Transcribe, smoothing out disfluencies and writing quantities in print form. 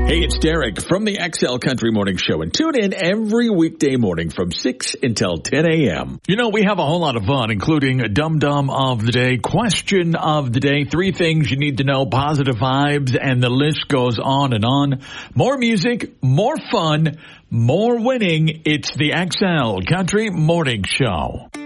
Hey, it's Derek from the XL Country Morning Show, and tune in every weekday morning from 6 until 10 a.m. You know, we have a whole lot of fun, including a dum-dum of the day, question of the day, 3 things you need to know, positive vibes, and the list goes on and on. More music, more fun, more winning. It's the XL Country Morning Show.